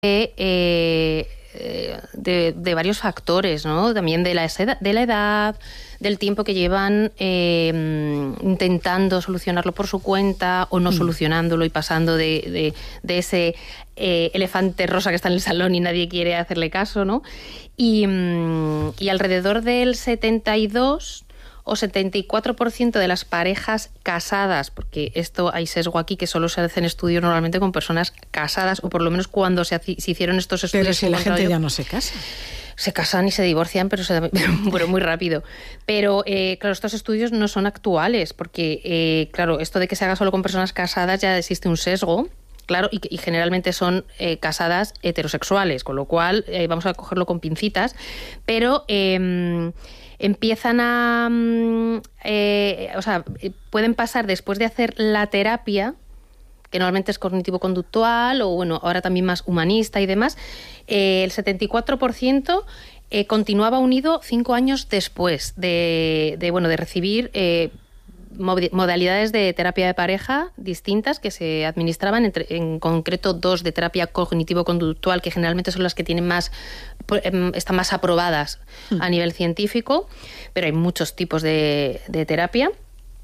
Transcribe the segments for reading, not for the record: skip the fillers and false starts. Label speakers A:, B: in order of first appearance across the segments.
A: de varios factores, ¿no? También de la edad, del tiempo que llevan intentando solucionarlo por su cuenta o no solucionándolo y pasando de ese elefante rosa que está en el salón y nadie quiere hacerle caso, ¿no? Y alrededor del 72 o 74% de las parejas casadas, porque esto hay sesgo aquí, que solo se hacen estudios normalmente con personas casadas, o por lo menos cuando se hicieron estos estudios.
B: Pero si la gente ya no se casa.
A: Se casan y se divorcian, pero muy rápido. Pero, claro, estos estudios no son actuales, porque, claro, esto de que se haga solo con personas casadas ya existe un sesgo. Claro, y generalmente son casadas heterosexuales, con lo cual vamos a cogerlo con pincitas, pero empiezan a... pueden pasar después de hacer la terapia, que normalmente es cognitivo-conductual, o bueno, ahora también más humanista y demás, el 74% continuaba unido 5 años después de recibir modalidades de terapia de pareja distintas que se administraban, en concreto 2 de terapia cognitivo-conductual, que generalmente son las que tienen están más aprobadas a nivel científico, pero hay muchos tipos de terapia.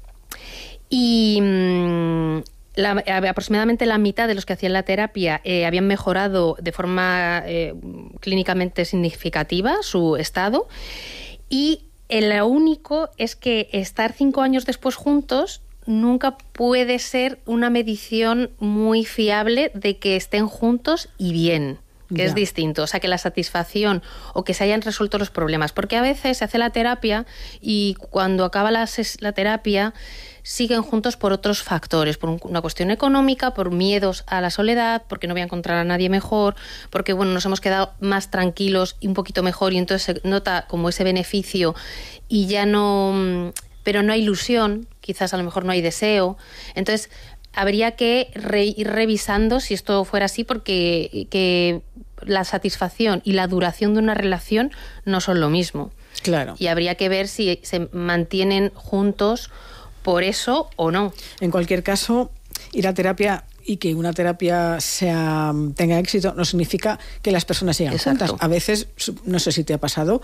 A: Y aproximadamente la mitad de los que hacían la terapia habían mejorado de forma clínicamente significativa su estado, y lo único es que estar 5 años después juntos nunca puede ser una medición muy fiable de que estén juntos y bien, que es distinto. O sea, que la satisfacción o que se hayan resuelto los problemas. Porque a veces se hace la terapia y cuando acaba la terapia siguen juntos por otros factores, por una cuestión económica, por miedos a la soledad, porque no voy a encontrar a nadie mejor, porque bueno, nos hemos quedado más tranquilos y un poquito mejor, y entonces se nota como ese beneficio y ya no... Pero no hay ilusión, quizás a lo mejor no hay deseo. Entonces habría que ir revisando si esto fuera así, porque que la satisfacción y la duración de una relación no son lo mismo. Claro. Y habría que ver si se mantienen juntos por eso o no.
B: En cualquier caso, ir a terapia y que una terapia tenga éxito no significa que las personas sigan juntas. A veces, no sé si te ha pasado,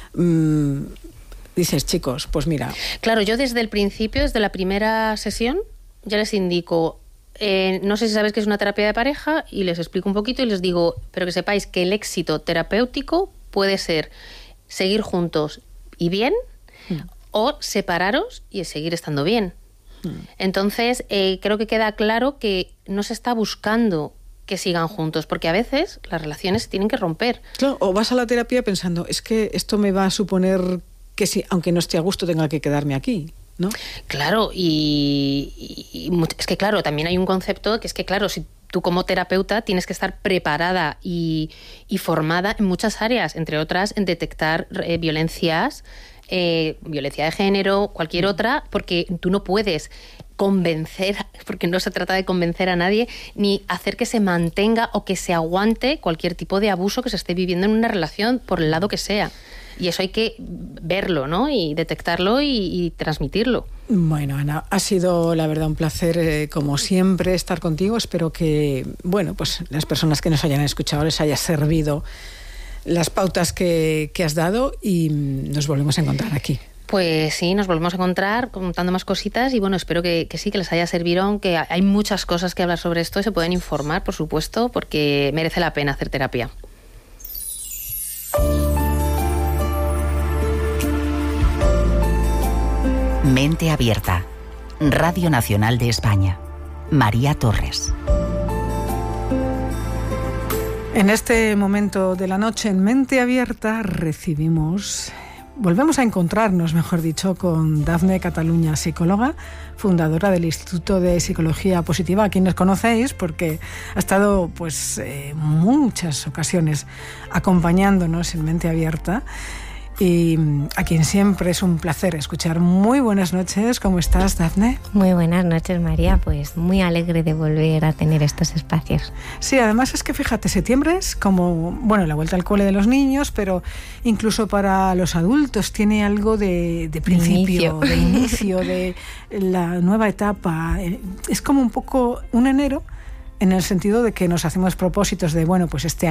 B: dices, chicos, pues mira...
A: Claro, yo desde el principio, desde la primera sesión, ya les indico, no sé si sabes que es una terapia de pareja, y les explico un poquito y les digo, pero que sepáis que el éxito terapéutico puede ser seguir juntos y bien, o separaros y seguir estando bien. Entonces, creo que queda claro que no se está buscando que sigan juntos, porque a veces las relaciones se tienen que romper.
B: Claro, o vas a la terapia pensando, es que esto me va a suponer que si, aunque no esté a gusto, tenga que quedarme aquí, ¿no?
A: Claro, y es que claro, también hay un concepto que es que claro, si tú como terapeuta tienes que estar preparada y formada en muchas áreas, entre otras en detectar violencias, violencia de género, cualquier otra, porque tú no puedes convencer, porque no se trata de convencer a nadie, ni hacer que se mantenga o que se aguante cualquier tipo de abuso que se esté viviendo en una relación, por el lado que sea. Y eso hay que verlo, ¿no? Y detectarlo y transmitirlo.
B: Bueno, Ana, ha sido la verdad un placer, como siempre, estar contigo. Espero que, bueno, pues las personas que nos hayan escuchado les haya servido las pautas que has dado, y nos volvemos a encontrar aquí.
A: Pues sí, nos volvemos a encontrar contando más cositas, y bueno, espero que sí, que les haya servido, aunque hay muchas cosas que hablar sobre esto y se pueden informar, por supuesto, porque merece la pena hacer terapia.
C: Mente Abierta, Radio Nacional de España. María Torres.
B: En este momento de la noche, en Mente Abierta, volvemos a encontrarnos, mejor dicho, con Dafne Cataluña, psicóloga, fundadora del Instituto de Psicología Positiva, a quien nos conocéis porque ha estado pues muchas ocasiones acompañándonos en Mente Abierta, y a quien siempre es un placer escuchar. Muy buenas noches, ¿cómo estás, Dafne?
D: Muy buenas noches, María, pues muy alegre de volver a tener estos espacios.
B: Sí, además es que fíjate, septiembre es como, bueno, la vuelta al cole de los niños, pero incluso para los adultos tiene algo de principio, de inicio, de la nueva etapa. Es como un poco un enero, en el sentido de que nos hacemos propósitos de, bueno, pues este